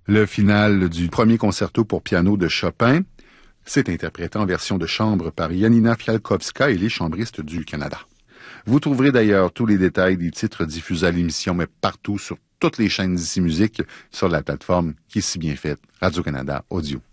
Le final du premier concerto pour piano de Chopin, c'est interprété en version de chambre par Janina Fialkowska et les chambristes du Canada. Vous trouverez d'ailleurs tous les détails des titres diffusés à l'émission, mais partout sur toutes les chaînes d'ici musique sur la plateforme qui est si bien faite, Radio-Canada Audio.